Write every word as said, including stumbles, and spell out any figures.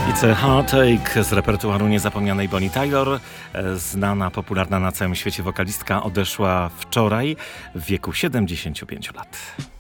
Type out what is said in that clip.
It's a Heartache z repertuaru niezapomnianej Bonnie Tyler. Znana, popularna na całym świecie wokalistka odeszła wczoraj w wieku siedemdziesięciu pięciu lat.